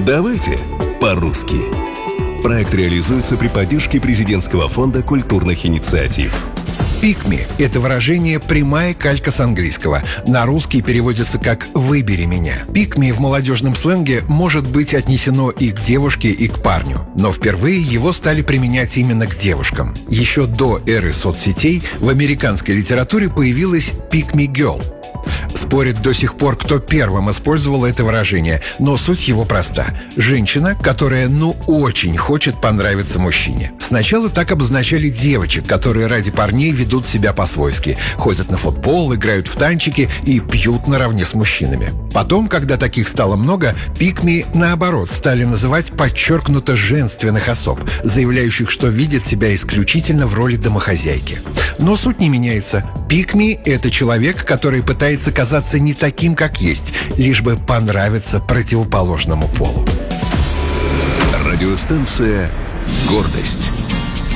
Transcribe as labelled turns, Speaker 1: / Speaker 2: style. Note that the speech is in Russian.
Speaker 1: Давайте по-русски. Проект реализуется при поддержке Президентского фонда культурных инициатив.
Speaker 2: «Pick me» — это выражение прямая калька с английского. На русский переводится как «выбери меня». «Pick me» в молодежном сленге может быть отнесено и к девушке, и к парню. Но впервые его стали применять именно к девушкам. Еще до эры соцсетей в американской литературе появилась «pick me girl». Спорят до сих пор, кто первым использовал это выражение, но суть его проста. Женщина, которая очень хочет понравиться мужчине. Сначала так обозначали девочек, которые ради парней ведут себя по-свойски. Ходят на футбол, играют в танчики и пьют наравне с мужчинами. Потом, когда таких стало много, pick me, наоборот, стали называть подчеркнуто женственных особ, заявляющих, что видят себя исключительно в роли домохозяйки. Но суть не меняется. Pick me — это человек, который пытается казаться не таким, как есть, лишь бы понравиться противоположному полу.
Speaker 1: Радиостанция «Гордость».